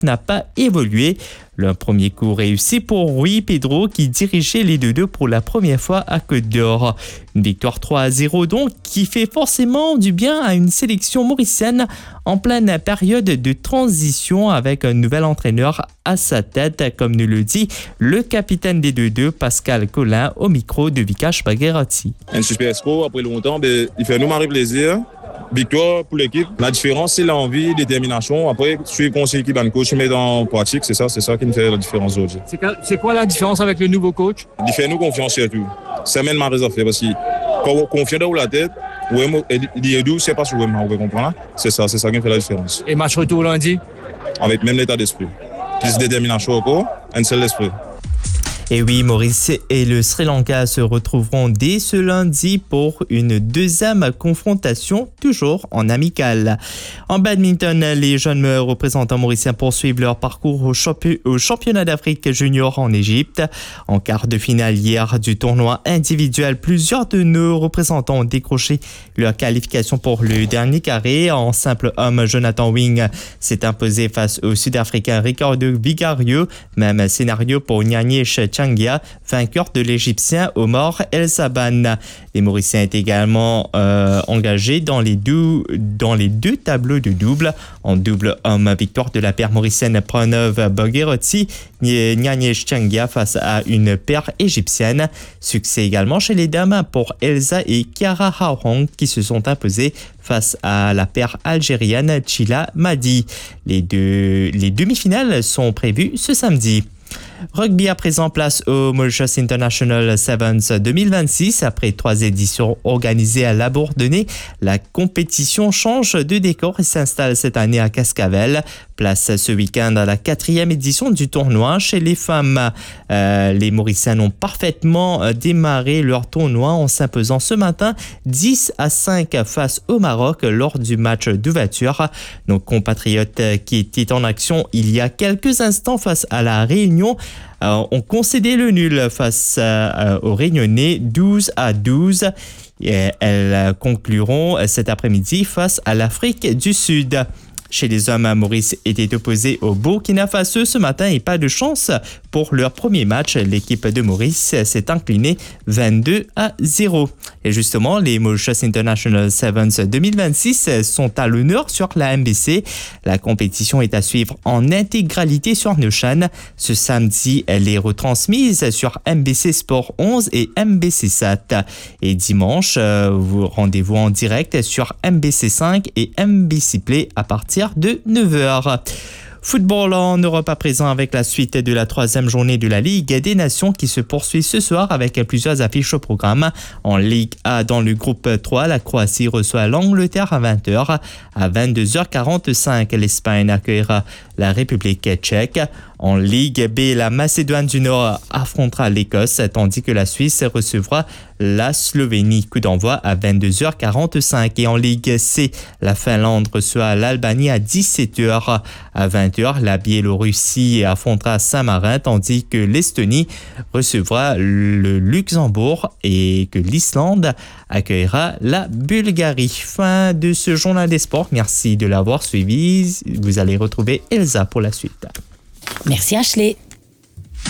n'a pas évolué. Le premier coup réussi pour Rui Pedro qui dirigeait les 2-2 pour la première fois à Côte d'Or. Une victoire 3-0 donc qui fait forcément du bien à une sélection mauricienne en pleine période de transition avec un nouvel entraîneur à sa tête, comme nous le dit le capitaine des 2-2, Pascal Collin, au micro de Vikash Bagherati. Un super expo après longtemps, il fait nous marrer plaisir. Victoire pour l'équipe. La différence, c'est l'envie, la détermination. Après, suivre conseil qui va le coach, mettre en pratique, c'est ça qui nous fait la différence aujourd'hui. C'est quoi la différence avec le nouveau coach? Il fait nous confiance surtout. C'est même ma raison de faire parce que quand on confie dans la tête, c'est pas ce que vous comprenez. C'est ça qui fait la différence. Et match retour lundi? Avec même l'état d'esprit. Plus de détermination encore, un seul esprit. Et oui, Maurice et le Sri Lanka se retrouveront dès ce lundi pour une deuxième confrontation, toujours en amical. En badminton, les jeunes représentants mauriciens poursuivent leur parcours au championnat d'Afrique junior en Égypte. En quart de finale hier du tournoi individuel, plusieurs de nos représentants ont décroché leur qualification pour le dernier carré. En simple homme, Jonathan Wing s'est imposé face au Sud-Africain Ricardo Vigario. Même scénario pour Nyanyesh Changia, vainqueur de l'Égyptien Omar El Saban. Les Mauriciens étaient également engagés dans les deux tableaux de double. En double homme, victoire de la paire mauricienne Pranav Bagherati, Nyanyesh Changia face à une paire égyptienne. Succès également chez les dames pour Elsa et Kiara Hauhong qui se sont imposées face à la paire algérienne Chila Madi. Les demi-finales sont prévues ce samedi. Rugby à présent, place au Mauritius International Sevens 2026. Après 3 éditions organisées à La Bourdonnais, la compétition change de décor et s'installe cette année à Cascavel. Place ce week-end à la 4e édition du tournoi. Chez les femmes, les Mauriciennes ont parfaitement démarré leur tournoi en s'imposant ce matin 10-5 face au Maroc lors du match d'ouverture. Nos compatriotes qui étaient en action il y a quelques instants face à la Réunion ont concédé le nul face aux Réunionnais 12-12. Et elles concluront cet après-midi face à l'Afrique du Sud. Chez les hommes, Maurice était opposé au Burkina Faso ce matin et pas de chance pour leur premier match. L'équipe de Maurice s'est inclinée 22-0. Et justement, les Mauritius International Sevens 2026 sont à l'honneur sur la MBC. La compétition est à suivre en intégralité sur nos chaînes. Ce samedi, elle est retransmise sur MBC Sport 11 et MBC Sat. Et dimanche, rendez-vous en direct sur MBC 5 et MBC Play à partir de 9h. Football en Europe à présent avec la suite de la 3e journée de la Ligue des Nations qui se poursuit ce soir avec plusieurs affiches au programme. En Ligue A, dans le groupe 3, la Croatie reçoit l'Angleterre à 20h. À 22h45, l'Espagne accueillera la République tchèque. En Ligue B, la Macédoine du Nord affrontera l'Écosse, tandis que la Suisse recevra la Slovénie. Coup d'envoi à 22h45. Et en Ligue C, la Finlande reçoit l'Albanie à 17h. À 20h, la Biélorussie affrontera Saint-Marin, tandis que l'Estonie recevra le Luxembourg et que l'Islande accueillera la Bulgarie. Fin de ce journal des sports. Merci de l'avoir suivi. Vous allez retrouver Elsa pour la suite. Merci Ashley.